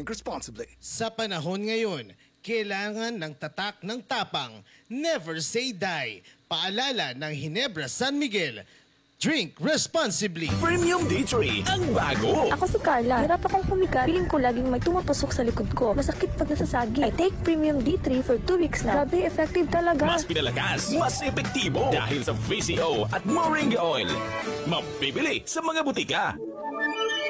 Drink responsibly. Sa panahon ngayon, kailangan ng tatak ng tapang. Never say die. Paalala ng Ginebra San Miguel. Drink responsibly. Premium D3 ang bago. Ako si Carla. Hirap akong humiga. Feeling ko laging may tumapasok sa likod ko. Masakit pag nasasagi. I take Premium D3 for 2 weeks na. Grabe, effective talaga. Mas pinalakas, mas epektibo dahil sa VCO at Moringa Oil. Mabibili sa mga butika.